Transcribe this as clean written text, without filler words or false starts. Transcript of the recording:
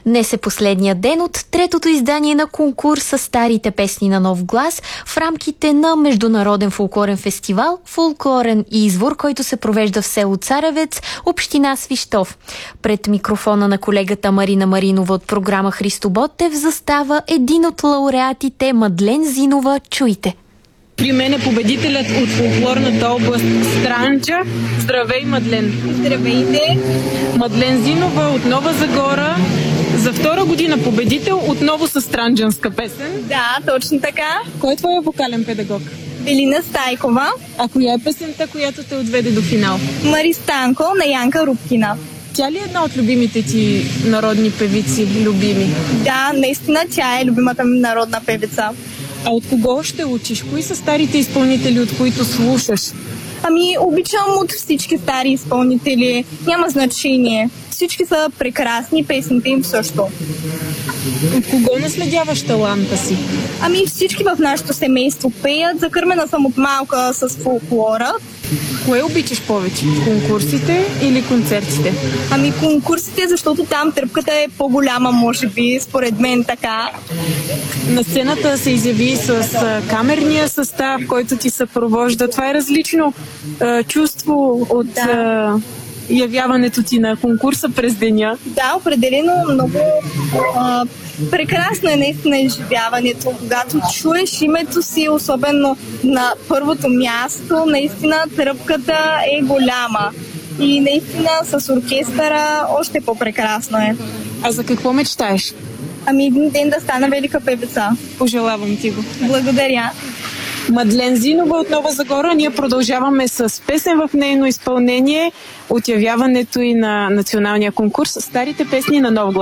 Днес е последния ден от третото издание на конкурса Старите песни на нов глас в рамките на Международен фолклорен фестивал Фолклорен извор, който се провежда в село Царевец, община Свищов. Пред микрофона на колегата Марина Маринова от програма Христо Ботев застава един от лауреатите, Мадлен Зинова. Чуйте! При мен е победителят от фолклорната област Странджа. Здравей, Мадлен! Здравейте! Мадлен Зинова от Нова Загора. За втора година победител, отново с странджанска песен. Да, точно така. Кой е твоя вокален педагог? Белина Стайкова. А коя е песента, която те отведе до финал? Мари Станко на Янка Рубкина. Тя ли е една от любимите ти народни певици, любими? Да, наистина тя е любимата ми народна певица. А от кого ще учиш? Кои са старите изпълнители, от които слушаш? Ами, обичам от всички стари изпълнители. Няма значение. Всички са прекрасни, песните им също. От кого наследяваш таланта си? Ами, всички в нашето семейство пеят. Закърмена съм от малка с фолклора. Кое обичаш повече? Конкурсите или концертите? Ами конкурсите, защото там тръпката е по-голяма, може би, според мен така. На сцената се изяви с камерния състав, който ти съпровожда. Това е различно чувство от явяването ти на конкурса през деня. Да, определено много прекрасно е наистина изживяването, когато чуеш името си, особено на първото място, наистина тръпката е голяма и наистина с оркестъра още по-прекрасно е. А за какво мечтаеш? Ами един ден да стана велика певица. Пожелавам ти го. Благодаря. Мадлен Зинова от Нова Загора. Ние продължаваме с песен в нейно изпълнение от явяването и на националния конкурс Старите песни на нов глас.